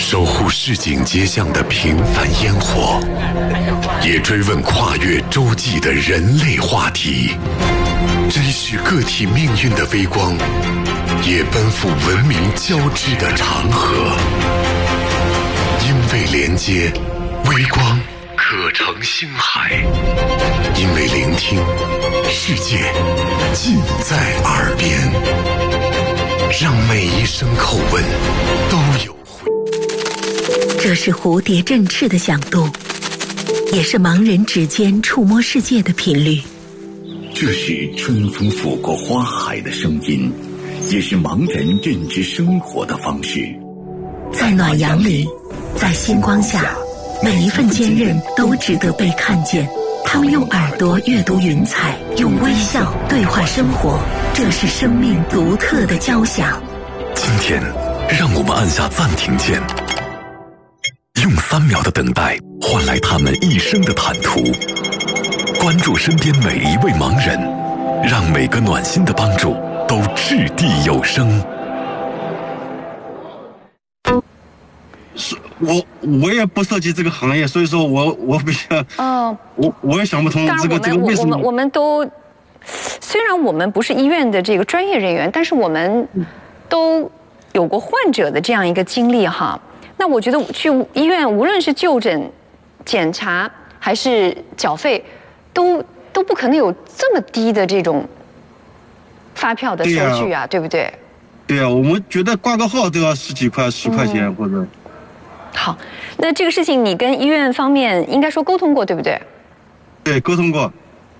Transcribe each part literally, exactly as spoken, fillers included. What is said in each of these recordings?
守护市井街巷的平凡烟火，也追问跨越洲际的人类话题，追寻个体命运的微光，也奔赴文明交织的长河。因为连接，微光可成星海；因为聆听，世界尽在耳边。让每一声口吻都有回。 这是蝴蝶振翅的响度，也是盲人指尖触摸世界的频率。 这是春风拂过花海的声音，也是盲人认知生活的方式。 在暖阳里，在星光下，每一份坚韧都值得被看见。他们用耳朵阅读云彩，用微笑对话生活，这是生命独特的交响。 今天，让我们按下暂停键，用三秒的等待换来他们一生的坦途。关注身边每一位盲人，让每个暖心的帮助都掷地有声。 是我我也不涉及这个行业，所以说我我比较，哦，我我也想不通这个这个为什么。 我们我们都虽然我们不是医院的这个专业人员，但是我们都有过患者的这样一个经历哈。那我觉得去医院，无论是就诊、检查还是缴费，都都不可能有这么低的这种发票的收据啊， 对, 啊对不对？ 对啊，我们觉得挂个号都要十几块、十块钱、嗯、或者。 好，那这个事情你跟医院方面应该说沟通过，对不对？ 对，沟通过。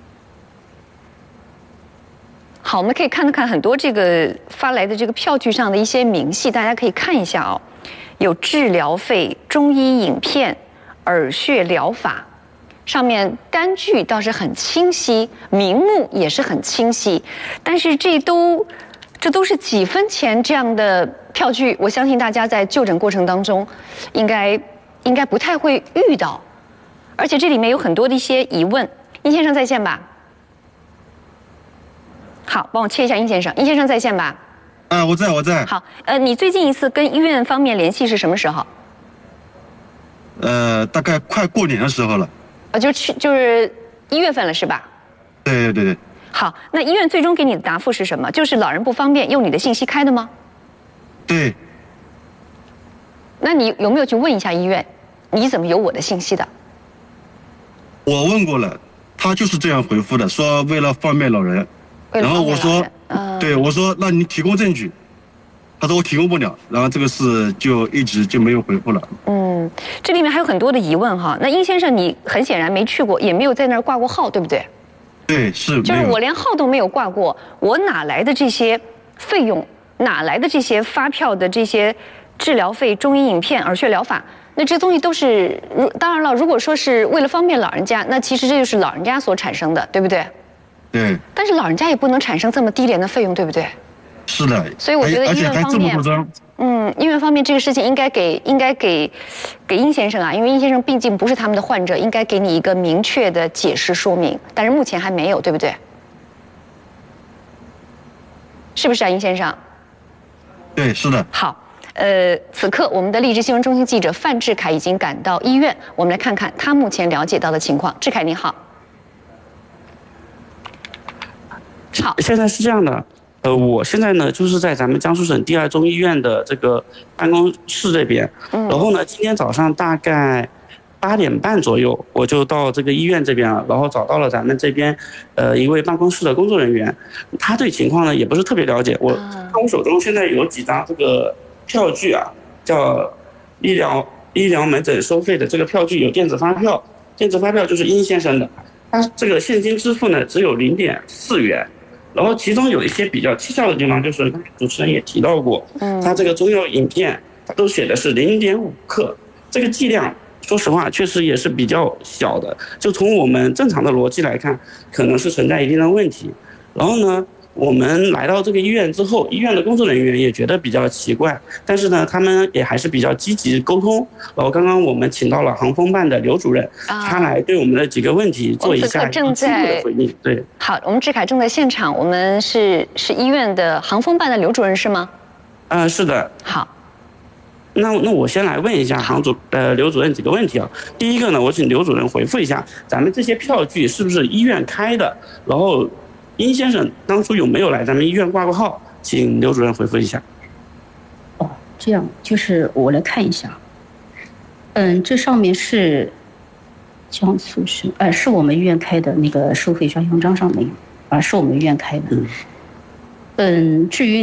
好，我们可以看看很多这个发来的这个票据上的一些明细，大家可以看一下哦。有治疗费、中医影片、耳穴疗法，上面单据倒是很清晰，名目也是很清晰，但是这都这都是几分钱这样的票据，我相信大家在就诊过程当中，应该应该不太会遇到，而且这里面有很多的一些疑问。殷先生在线吧？好，帮我切一下殷先生。殷先生在线吧？ 啊，我在，我在。 好，呃，你最近一次跟医院方面联系是什么时候？ 呃，大概快过年的时候了。 呃，就去就是一月份了，是吧？ 对对对对。 好，那医院最终给你的答复是什么？就是老人不方便用你的信息开的吗？ 对。 那你有没有去问一下医院，你怎么有我的信息的？ 我问过了，他就是这样回复的，说为了方便老人。然后我说，呃、对我说，那你提供证据。他说我提供不了，然后这个事就一直就没有回复了。 嗯，这里面还有很多的疑问哈。那殷先生，你很显然没去过，也没有在那儿挂过号，对不对？ 对，是。 就是我连号都没有挂过，我哪来的这些费用？哪来的这些发票的这些治疗费、中医影片、耳穴疗法？那这东西都是，当然了，如果说是为了方便老人家，那其实这就是老人家所产生的，对不对？ 对。 但是老人家也不能产生这么低廉的费用，对不对？ 是的。 所以我觉得医院方面，嗯，医院方面这个事情应该给应该给给殷先生啊，因为殷先生毕竟不是他们的患者，应该给你一个明确的解释说明，但是目前还没有，对不对？是不是啊，殷先生？ 对，是的。 好，呃，此刻我们的励志新闻中心记者范志凯已经赶到医院，我们来看看他目前了解到的情况。志凯你好。 好，现在是这样的。呃，我现在呢就是在咱们江苏省第二中医院的这个办公室这边，嗯、然后呢，今天早上大概八点半左右，我就到这个医院这边了，然后找到了咱们这边呃一位办公室的工作人员，他对情况呢也不是特别了解，我看我手中现在有几张这个票据啊，叫医疗医疗门诊收费的这个票据，有电子发票，电子发票就是殷先生的，他这个现金支付呢只有零点四元。然后其中有一些比较蹊跷的地方，就是主持人也提到过，嗯，他这个中药影片，它都写的是零点五克，这个剂量，说实话确实也是比较小的，就从我们正常的逻辑来看，可能是存在一定的问题。然后呢，我们来到这个医院之后，医院的工作人员也觉得比较奇怪，但是呢，他们也还是比较积极沟通。然后刚刚我们请到了航风办的刘主任，啊、他来对我们的几个问题做一下初步的回应。对， 好，我们志凯正在现场，我们是是医院的航风办的刘主任是吗？ 啊、呃，是的。 好， 那那我先来问一下杭主呃刘主任几个问题啊。第一个呢，我请刘主任回复一下，咱们这些票据是不是医院开的？然后殷先生当初有没有来咱们医院挂过号？请刘主任回复一下。 哦，这样就是我来看一下。嗯，这上面是江苏省，呃，是我们医院开的那个收费专用章上没有，啊，是我们医院开的。嗯，至于。